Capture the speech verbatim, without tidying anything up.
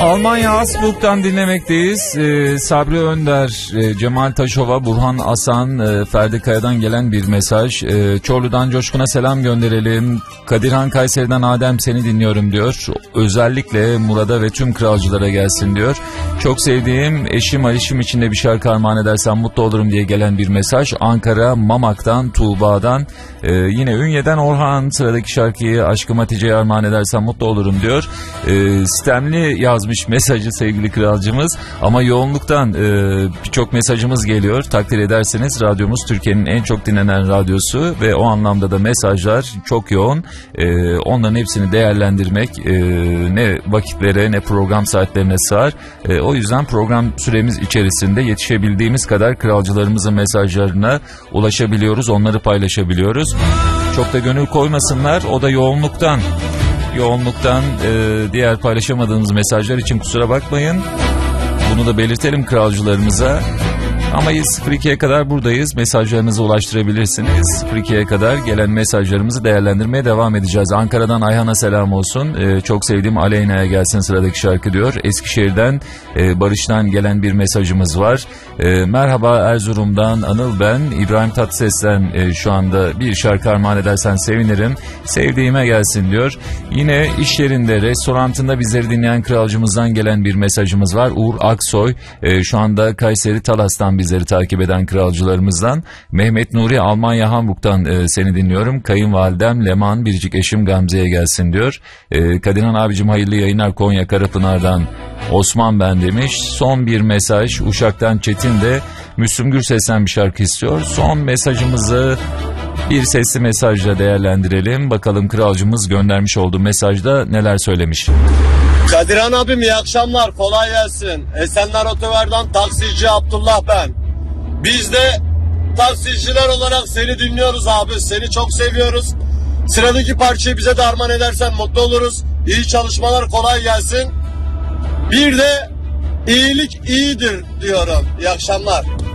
Almanya Asburg'dan dinlemekteyiz. Ee, Sabri Önder, e, Cemal Taşova, Burhan Asan, e, Ferdi Kaya'dan gelen bir mesaj. E, Çorlu'dan Coşkun'a selam gönderelim. Kadirhan Kayseri'den Adem seni dinliyorum diyor. Özellikle Murat'a ve tüm kralcılara gelsin diyor. Çok sevdiğim eşim Alişim için de bir şarkı armağan edersen mutlu olurum diye gelen bir mesaj. Ankara Mamak'tan Tuğba'dan. E, yine Ünye'den Orhan sıradaki şarkıyı Aşkım Hatice'ye armağan edersen mutlu olurum diyor. E, sistemli yazmış mesajı sevgili kralcımız ama yoğunluktan e, birçok mesajımız geliyor. Takdir ederseniz radyomuz Türkiye'nin en çok dinlenen radyosu ve o anlamda da mesajlar çok yoğun. E, onların hepsini değerlendirmek e, ne vakitlere ne program saatlerine sığar. E, o yüzden program süremiz içerisinde yetişebildiğimiz kadar kralcılarımızın mesajlarına ulaşabiliyoruz, onları paylaşabiliyoruz. Çok da gönül koymasınlar, o da yoğunluktan. Yoğunluktan e, diğer paylaşamadığınız mesajlar için kusura bakmayın. Bunu da belirtelim kralcılarımıza. Ama sıfır ikiye kadar buradayız. Mesajlarınızı ulaştırabilirsiniz. sıfır ikiye kadar gelen mesajlarımızı değerlendirmeye devam edeceğiz. Ankara'dan Ayhan'a selam olsun. Ee, çok sevdiğim Aleyna'ya gelsin sıradaki şarkı diyor. Eskişehir'den e, Barış'tan gelen bir mesajımız var. E, merhaba Erzurum'dan Anıl ben. İbrahim Tatlıses'ten e, şu anda bir şarkı armağan edersen sevinirim. Sevdiğime gelsin diyor. Yine iş yerinde, restorantında bizleri dinleyen kralcımızdan gelen bir mesajımız var. Uğur Aksoy e, şu anda Kayseri Talas'tan bizleri takip eden kralcılarımızdan. Mehmet Nuri Almanya Hamburg'dan e, seni dinliyorum. Kayınvalidem Leman, biricik eşim Gamze'ye gelsin diyor. E, Kadirhan abicim hayırlı yayınlar Konya Karapınar'dan Osman ben demiş. Son bir mesaj Uşak'tan Çetin de Müslüm Gürses'ten bir şarkı istiyor. Son mesajımızı bir sesli mesajla değerlendirelim. Bakalım kralcımız göndermiş olduğu mesajda neler söylemiş. Kadirhan abim iyi akşamlar, kolay gelsin. Esenler Otogar'dan taksici Abdullah ben. Biz de taksiciler olarak seni dinliyoruz abi, seni çok seviyoruz. Sıradaki parçayı bize de armağan edersen mutlu oluruz. İyi çalışmalar, kolay gelsin. Bir de iyilik iyidir diyorum. İyi akşamlar.